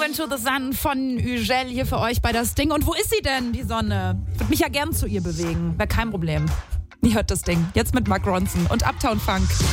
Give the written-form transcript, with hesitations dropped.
Into the Sun von Ugel hier für euch bei das Ding. Und wo ist sie denn, die Sonne? Würde mich ja gern zu ihr bewegen. Wäre kein Problem. Ihr hört das Ding. Jetzt mit Mark Ronson und Uptown Funk.